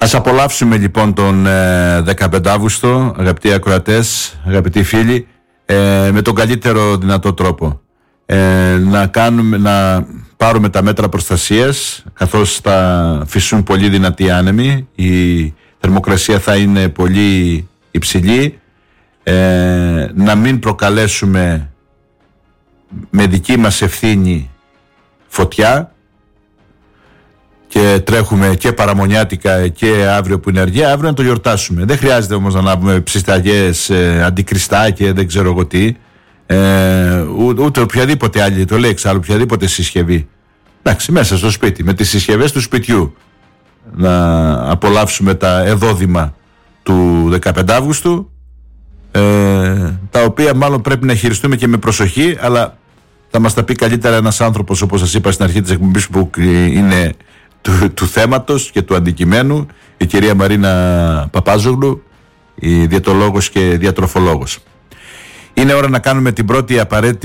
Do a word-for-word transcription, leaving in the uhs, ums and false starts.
Ας απολαύσουμε λοιπόν τον ε, δεκαπέντε Αυγούστου, αγαπητοί ακροατές, αγαπητοί φίλοι, ε, με τον καλύτερο δυνατό τρόπο. Ε, να, κάνουμε, να πάρουμε τα μέτρα προστασίας, καθώς θα φυσούν πολύ δυνατοί άνεμοι, η θερμοκρασία θα είναι πολύ υψηλή, ε, να μην προκαλέσουμε με δική μας ευθύνη φωτιά, και τρέχουμε και παραμονιάτικα και αύριο που είναι αργία, αύριο να το γιορτάσουμε. Δεν χρειάζεται όμως να λάβουμε ψισταγές, ε, αντικριστά και δεν ξέρω εγώ τι, ε, ούτε, ούτε οποιαδήποτε άλλη, το λέει εξάλλου, οποιαδήποτε συσκευή. Εντάξει, μέσα στο σπίτι, με τις συσκευές του σπιτιού, να απολαύσουμε τα εδόδημα του δεκαπέντε Αυγούστου, ε, τα οποία μάλλον πρέπει να χειριστούμε και με προσοχή, αλλά θα μας τα πει καλύτερα ένας άνθρωπος, όπως σας είπα στην αρχή της εκπομπής, που είναι του, του θέματος και του αντικειμένου, η κυρία Μαρίνα Παπάζογλου, η διαιτολόγος και διατροφολόγος. Είναι ώρα να κάνουμε την πρώτη απαραίτητη